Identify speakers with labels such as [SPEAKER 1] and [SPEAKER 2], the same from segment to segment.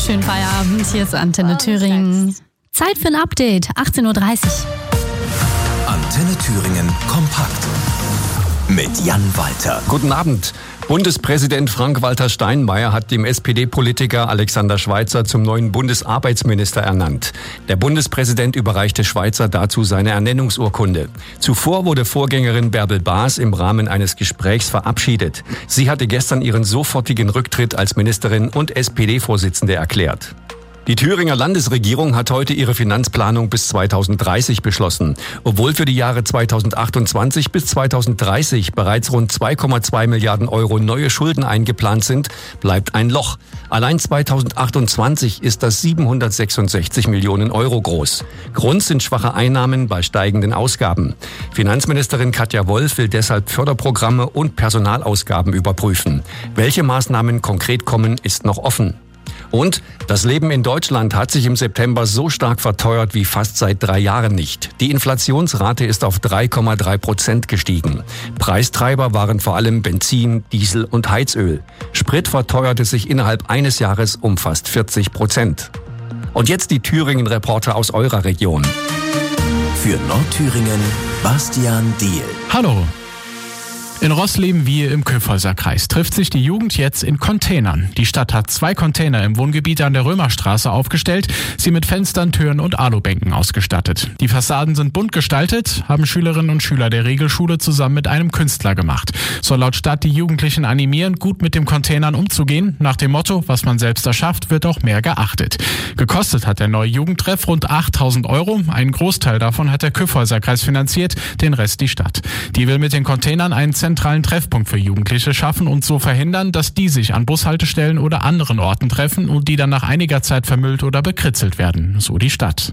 [SPEAKER 1] schönen Feierabend. Hier ist Antenne Thüringen. Zeit für ein Update, 18.30 Uhr.
[SPEAKER 2] Antenne Thüringen kompakt mit Jan Walter.
[SPEAKER 3] Guten Abend. Bundespräsident Frank-Walter Steinmeier hat den SPD-Politiker Alexander Schweitzer zum neuen Bundesarbeitsminister ernannt. Der Bundespräsident überreichte Schweitzer dazu seine Ernennungsurkunde. Zuvor wurde Vorgängerin Bärbel Baas im Rahmen eines Gesprächs verabschiedet. Sie hatte gestern ihren sofortigen Rücktritt als Ministerin und SPD-Vorsitzende erklärt. Die Thüringer Landesregierung hat heute ihre Finanzplanung bis 2030 beschlossen. Obwohl für die Jahre 2028 bis 2030 bereits rund 2,2 Milliarden Euro neue Schulden eingeplant sind, bleibt ein Loch. Allein 2028 ist das 766 Millionen Euro groß. Grund sind schwache Einnahmen bei steigenden Ausgaben. Finanzministerin Katja Wolf will deshalb Förderprogramme und Personalausgaben überprüfen. Welche Maßnahmen konkret kommen, ist noch offen. Und das Leben in Deutschland hat sich im September so stark verteuert wie fast seit 3 Jahren nicht. Die Inflationsrate ist auf 3,3% gestiegen. Preistreiber waren vor allem Benzin, Diesel und Heizöl. Sprit verteuerte sich innerhalb eines Jahres um fast 40%. Und jetzt die Thüringen-Reporter aus eurer Region.
[SPEAKER 2] Für Nordthüringen, Bastian Diehl.
[SPEAKER 4] Hallo. In Rossleben-Wiehe im Kyffhäuser-Kreis trifft sich die Jugend jetzt in Containern. Die Stadt hat 2 Container im Wohngebiet an der Römerstraße aufgestellt, sie mit Fenstern, Türen und Alubänken ausgestattet. Die Fassaden sind bunt gestaltet, haben Schülerinnen und Schüler der Regelschule zusammen mit einem Künstler gemacht. Soll laut Stadt die Jugendlichen animieren, gut mit den Containern umzugehen. Nach dem Motto, was man selbst erschafft, wird auch mehr geachtet. Gekostet hat der neue Jugendtreff rund 8.000 Euro. Einen Großteil davon hat der Kyffhäuser-Kreis finanziert, den Rest die Stadt. Die will mit den Containern einen zentralen Treffpunkt für Jugendliche schaffen und so verhindern, dass die sich an Bushaltestellen oder anderen Orten treffen und die dann nach einiger Zeit vermüllt oder bekritzelt werden, so die Stadt.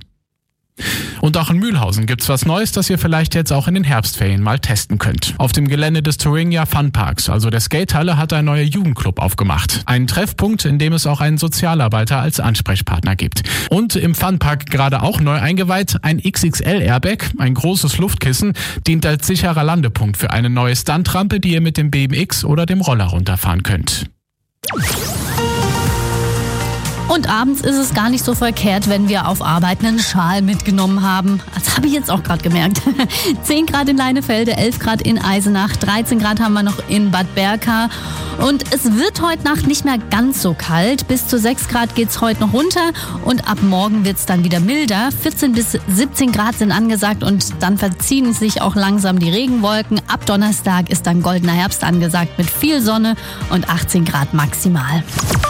[SPEAKER 4] Und auch in Mühlhausen gibt's was Neues, das ihr vielleicht jetzt auch in den Herbstferien mal testen könnt. Auf dem Gelände des Thuringia Funparks, also der Skatehalle, hat ein neuer Jugendclub aufgemacht. Einen Treffpunkt, in dem es auch einen Sozialarbeiter als Ansprechpartner gibt. Und im Funpark gerade auch neu eingeweiht, ein XXL-Airbag, ein großes Luftkissen, dient als sicherer Landepunkt für eine neue Stuntrampe, die ihr mit dem BMX oder dem Roller runterfahren könnt.
[SPEAKER 1] Und abends ist es gar nicht so verkehrt, wenn wir auf Arbeit einen Schal mitgenommen haben. Das habe ich jetzt auch gerade gemerkt. 10 Grad in Leinefelde, 11 Grad in Eisenach, 13 Grad haben wir noch in Bad Berka. Und es wird heute Nacht nicht mehr ganz so kalt. Bis zu 6 Grad geht's heute noch runter und ab morgen wird's dann wieder milder. 14 bis 17 Grad sind angesagt und dann verziehen sich auch langsam die Regenwolken. Ab Donnerstag ist dann goldener Herbst angesagt mit viel Sonne und 18 Grad maximal.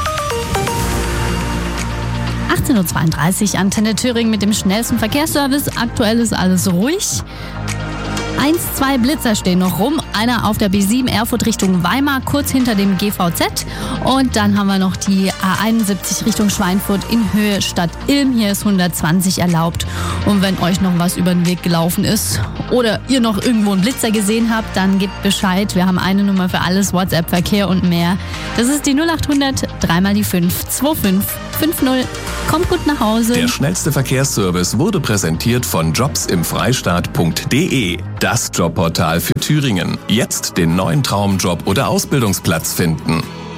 [SPEAKER 1] 18.32 Uhr, Antenne Thüringen mit dem schnellsten Verkehrsservice. Aktuell ist alles ruhig. 2 Blitzer stehen noch rum. Einer auf der B7 Erfurt Richtung Weimar, kurz hinter dem GVZ. Und dann haben wir noch die A71 Richtung Schweinfurt in Höhe Stadt Ilm. Hier ist 120 erlaubt. Und wenn euch noch was über den Weg gelaufen ist oder ihr noch irgendwo einen Blitzer gesehen habt, dann gebt Bescheid. Wir haben eine Nummer für alles, WhatsApp, Verkehr und mehr. Das ist die 0800 3 mal die 5 2550. Kommt gut nach Hause.
[SPEAKER 2] Der schnellste Verkehrsservice wurde präsentiert von jobsimfreistaat.de. Das Jobportal für Thüringen. Jetzt den neuen Traumjob oder Ausbildungsplatz finden.